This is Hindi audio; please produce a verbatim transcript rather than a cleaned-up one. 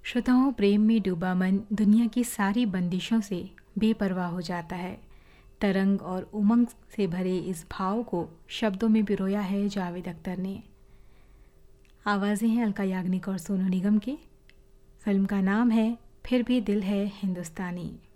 श्रोताओं, प्रेम में डूबा मन दुनिया की सारी बंदिशों से बेपरवाह हो जाता है। तरंग और उमंग से भरे इस भाव को शब्दों में पिरोया है जावेद अख्तर ने। आवाज़ें हैं अलका याग्निक और सोनू निगम की। फिल्म का नाम है फिर भी दिल है हिंदुस्तानी।